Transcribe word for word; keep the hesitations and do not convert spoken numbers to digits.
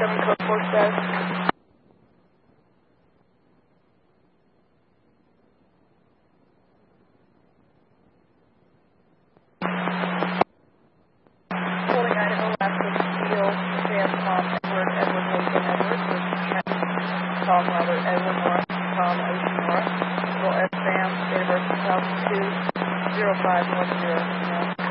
seven code four status. Holding Idaho, Alaska, Steel, Sam, Tom, Edward, Edward, Nathan, Edward, Tom, Robert, Edward, North, Tom, Ocean, North, Will S. Sam, date of birth two thousand two, zero five one zero.